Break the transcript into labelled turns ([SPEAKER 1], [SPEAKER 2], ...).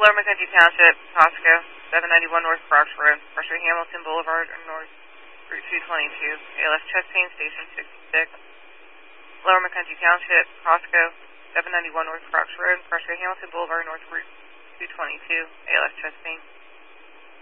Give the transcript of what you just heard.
[SPEAKER 1] Lower McKenzie Township, Costco, 791 North Cross Road, Pressure Hamilton Boulevard, and North Route 222, ALS chest pain, Station 66. Lower McKenzie Township, Costco, 791 North Cross Road, Pressure Hamilton Boulevard, North Route 222, ALS chest pain.